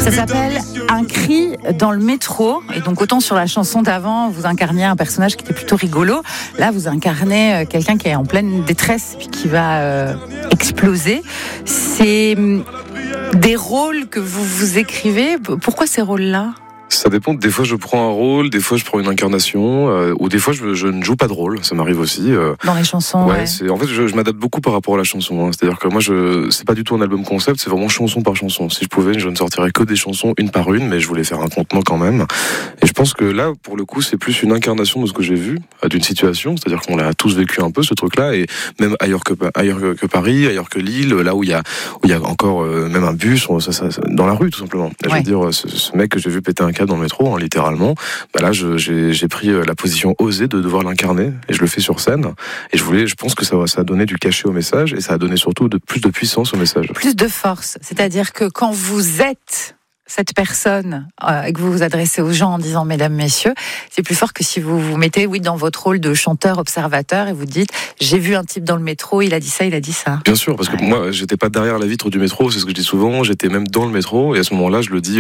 Ça s'appelle Un cri dans le métro. Et donc autant sur la chanson d'avant, vous incarniez un personnage qui était plutôt rigolo. Là, vous incarnez quelqu'un qui est en pleine détresse puis qui va exploser. C'est des rôles que vous écrivez. Pourquoi ces rôles-là ? Ça dépend, des fois je prends un rôle, des fois je prends une incarnation, ou des fois je ne joue pas de rôle, ça m'arrive aussi. Dans les chansons, ouais. En fait, je m'adapte beaucoup par rapport à la chanson, hein. C'est-à-dire que moi, c'est pas du tout un album concept, c'est vraiment chanson par chanson. Si je pouvais, je ne sortirais que des chansons une par une, mais je voulais faire un contenant quand même. Et je pense que là, pour le coup, c'est plus une incarnation de ce que j'ai vu, d'une situation, c'est-à-dire qu'on l'a tous vécu un peu, ce truc-là, et même ailleurs que Paris, ailleurs que Lille, là où il y a encore même un bus, dans la rue, tout simplement. Ouais. Je veux dire, ce mec que j'ai vu péter un câble dans le métro, hein, littéralement, là j'ai pris la position osée de devoir l'incarner et je le fais sur scène et je pense que ça a donné du cachet au message et ça a donné surtout plus de puissance au message. Plus de force, c'est-à-dire que quand vous êtes cette personne et que vous vous adressez aux gens en disant mesdames, messieurs, c'est plus fort que si vous vous mettez dans votre rôle de chanteur observateur et vous dites j'ai vu un type dans le métro, il a dit ça, il a dit ça. Bien sûr, parce que moi j'étais pas derrière la vitre du métro, c'est ce que je dis souvent, j'étais même dans le métro et à ce moment-là je le dis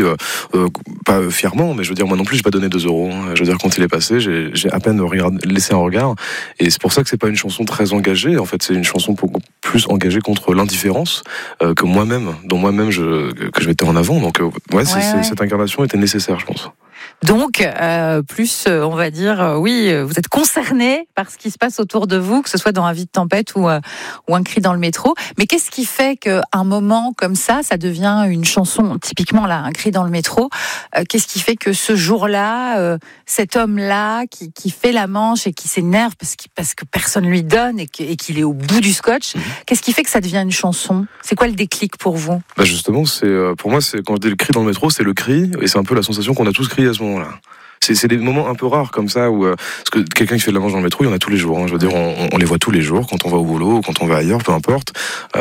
pas fièrement, mais je veux dire moi non plus j'ai pas donné 2 €, hein. Je veux dire quand il est passé j'ai à peine laissé un regard et c'est pour ça que c'est pas une chanson très engagée, en fait c'est une chanson beaucoup plus engagée contre l'indifférence que moi-même, dont moi-même que je mettais en avant, donc cette incarnation était nécessaire, je pense. Donc, plus, on va dire, oui, vous êtes concerné par ce qui se passe autour de vous, que ce soit dans Un vide tempête ou Un cri dans le métro. Mais qu'est-ce qui fait qu'un moment comme ça devient une chanson, typiquement là, Un cri dans le métro, qu'est-ce qui fait que ce jour-là, cet homme-là qui fait la manche et qui s'énerve parce que personne lui donne et qu'il est au bout du scotch, qu'est-ce qui fait que ça devient une chanson ? C'est quoi le déclic pour vous ? Justement, pour moi, quand je dis le cri dans le métro, c'est le cri, et c'est un peu la sensation qu'on a tous crié à ce moment-là. C'est des moments un peu rares comme ça où parce que quelqu'un qui fait de la manche dans le métro, il y en a tous les jours, hein. Je veux dire, on les voit tous les jours quand on va au boulot ou quand on va ailleurs, peu importe.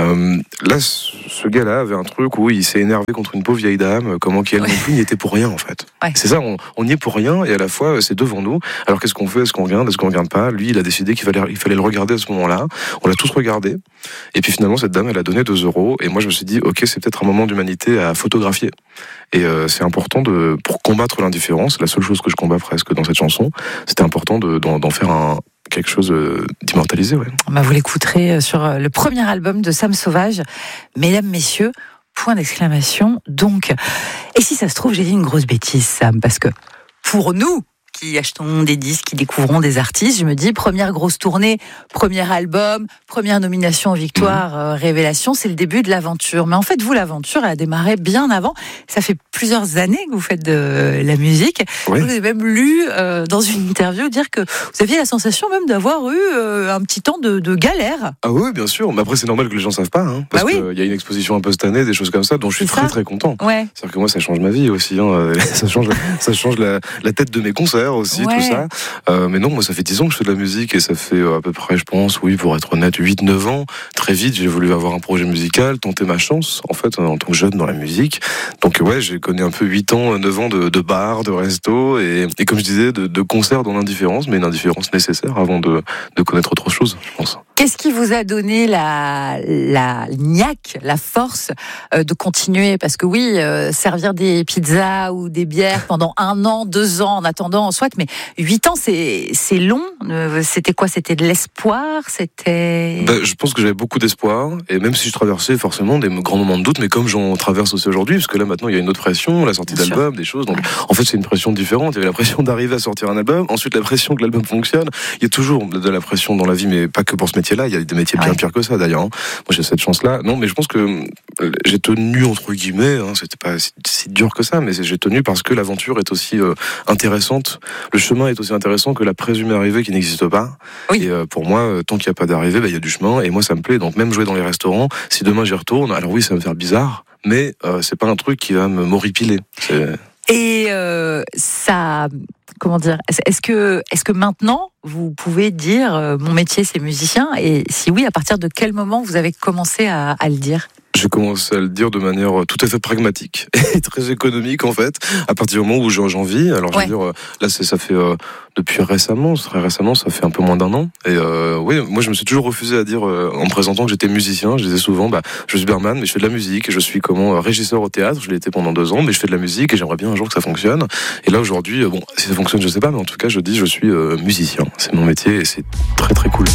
Là, ce gars-là avait un truc où il s'est énervé contre une pauvre vieille dame, comment qu'elle non plus n'y était pour rien en fait. Ouais. C'est ça, on y est pour rien et à la fois c'est devant nous. Alors qu'est-ce qu'on fait ? Est-ce qu'on regarde pas ? Lui, il a décidé qu'il fallait le regarder à ce moment-là. On l'a tous regardé et puis finalement cette dame, elle a donné 2 € et moi je me suis dit ok, c'est peut-être un moment d'humanité à photographier. Et c'est important pour combattre l'indifférence, la seule chose que je combats presque dans cette chanson, c'était important d'en faire quelque chose d'immortalisé. Ouais. Vous l'écouterez sur le premier album de Sam Sauvage, Mesdames, Messieurs, point d'exclamation. Donc, et si ça se trouve, j'ai dit une grosse bêtise, Sam, parce que pour nous, qui achetons des disques, qui découvrons des artistes, je me dis, première grosse tournée, premier album, première nomination aux victoires, révélation, c'est le début de l'aventure. Mais en fait, vous, l'aventure, elle a démarré bien avant. Ça fait plusieurs années que vous faites de la musique. Oui. Vous avez même lu dans une interview dire que vous aviez la sensation même d'avoir eu un petit temps de galère. Ah oui, bien sûr. Mais après, c'est normal que les gens ne savent pas. Hein, parce qu'il y a une exposition un peu cette année, des choses comme ça, dont je suis très très content. Ouais. C'est-à-dire que moi, ça change ma vie aussi. Hein. Ça change la tête de mes concerts aussi, tout ça. Mais non, moi, ça fait 10 ans que je fais de la musique et ça fait à peu près, je pense, pour être honnête, 8-9 ans. Très vite, j'ai voulu avoir un projet musical, tenter ma chance, en fait, en tant que jeune dans la musique. Donc, j'ai connu un peu 8 ans, 9 ans de bars, de restos et comme je disais, de concerts dans l'indifférence, mais une indifférence nécessaire avant de connaître autre chose, je pense. Qu'est-ce qui vous a donné la niaque, la force de continuer ? Parce que oui, servir des pizzas ou des bières pendant 1 an, 2 ans en attendant, soit, mais 8 ans, c'est long. C'était quoi ? C'était de l'espoir ? Je pense que j'avais beaucoup d'espoir, et même si je traversais forcément des grands moments de doute, mais comme j'en traverse aussi aujourd'hui, parce que là maintenant il y a une autre pression, la sortie d'album, des choses, donc en fait c'est une pression différente. Il y avait la pression d'arriver à sortir un album, ensuite la pression que l'album fonctionne. Il y a toujours de la pression dans la vie, mais pas que pour ce métier-là, il y a des métiers bien pires que ça d'ailleurs. Moi j'ai cette chance-là. Non, mais je pense que j'ai tenu entre guillemets, c'était pas si dur que ça, mais j'ai tenu parce que l'aventure est aussi intéressante. Le chemin est aussi intéressant que la présumée arrivée qui n'existe pas. Oui. Et pour moi, tant qu'il n'y a pas d'arrivée, il y a du chemin. Et moi, ça me plaît. Donc même jouer dans les restaurants, si demain j'y retourne, alors oui, ça va me faire bizarre, mais c'est pas un truc qui va m'horripiler. Et ça, comment dire ? Est-ce que maintenant vous pouvez dire mon métier c'est musicien ? Et si oui, à partir de quel moment vous avez commencé à le dire ? J'ai commencé à le dire de manière tout à fait pragmatique et très économique en fait, à partir du moment où j'en vis. Alors je veux dire, là ça fait depuis récemment, très récemment, ça fait un peu moins d'un an. Et oui, moi je me suis toujours refusé à dire en me présentant que j'étais musicien. Je disais souvent, je suis barman, mais je fais de la musique. Et je suis régisseur au théâtre. Je l'ai été pendant 2 ans, mais je fais de la musique et j'aimerais bien un jour que ça fonctionne. Et là aujourd'hui, si ça fonctionne, je sais pas, mais en tout cas je dis je suis musicien. C'est mon métier et c'est très très cool.